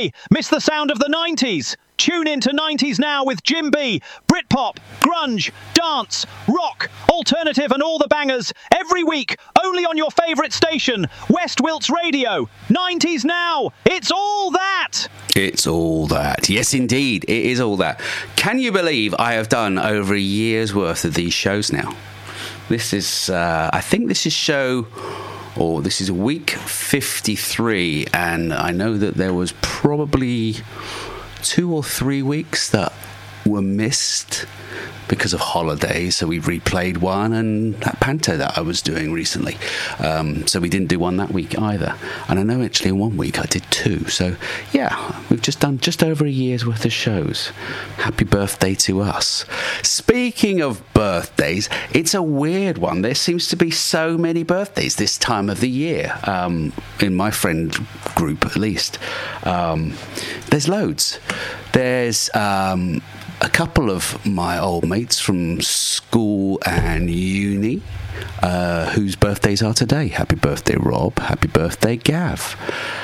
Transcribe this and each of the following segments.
Hey, miss the sound of the 90s? Tune in to 90s Now with Jim B. Britpop, grunge, dance, rock, alternative and all the bangers every week only on your favourite station, West Wilts Radio. 90s Now, it's all that! It's all that. Yes, indeed, it is all that. Can you believe I have done over a year's worth of these shows now? This is, I think this is this is week 53, and I know that there was probably 2 or 3 weeks that were missed because of holidays, so we replayed one, and that panto that I was doing recently, so we didn't do one that week either. And I know actually in 1 week I did 2, so yeah, we've just done just over a year's worth of shows. Happy birthday to us. Speaking of birthdays, it's a weird one. There seems to be so many birthdays this time of the year, in my friend group at least. There's loads. There's a couple of my old mates from school and uni whose birthdays are today. Happy birthday, Rob. Happy birthday, Gav.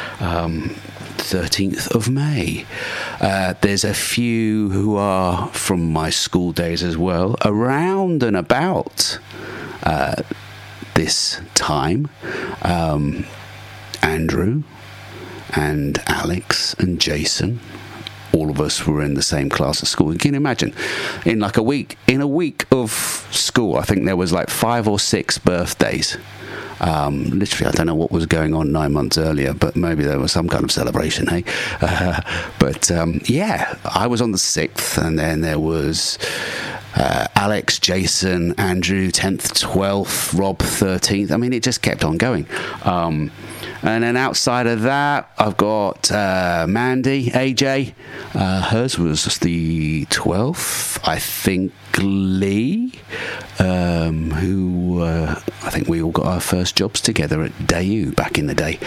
13th of May. There's a few who are from my school days as well, around and about this time. Andrew and Alex and Jason. All of us were in the same class at school. You can imagine, in a week of school, I think there was like 5 or 6 birthdays. Literally, I don't know what was going on 9 months earlier, but maybe there was some kind of celebration, hey? Yeah, I was on the 6th, and then there was Alex, Jason, Andrew, 10th, 12th, Rob, 13th. I mean, it just kept on going. And then outside of that, I've got Mandy, AJ. Hers was the 12th. I think Lee, who I think we all got our first jobs together at Daewoo back in the day.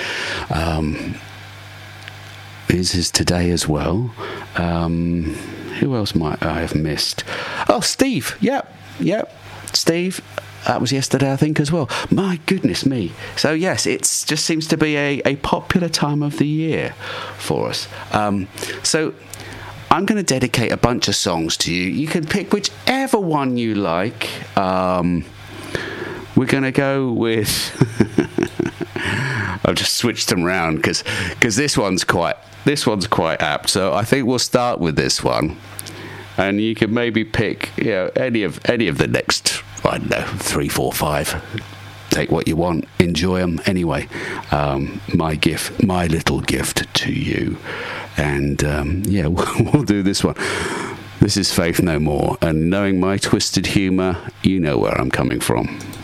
Is today as well. Who else might I have missed? Oh, Steve. Yep. Steve. That was yesterday, I think, as well. My goodness me. So, yes, it just seems to be a popular time of the year for us. So, I'm going to dedicate a bunch of songs to you. You can pick whichever one you like. We're going to go with... I've just switched them around because this one's quite apt. So, I think we'll start with this one. And you can maybe pick any of the next... I don't know, 3, 4, 5. Take what you want, enjoy them anyway. My little gift to you. And we'll do this one. This is Faith No More, and knowing my twisted humour, you know where I'm coming from.